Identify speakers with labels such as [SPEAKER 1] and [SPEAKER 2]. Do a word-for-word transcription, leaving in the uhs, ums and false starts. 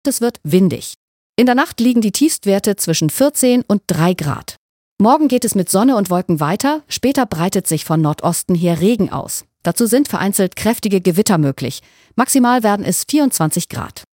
[SPEAKER 1] Es wird windig. In der Nacht liegen die Tiefstwerte zwischen vierzehn und drei Grad. Morgen geht es mit Sonne und Wolken weiter, später breitet sich von Nordosten her Regen aus. Dazu sind vereinzelt kräftige Gewitter möglich. Maximal werden es vierundzwanzig Grad.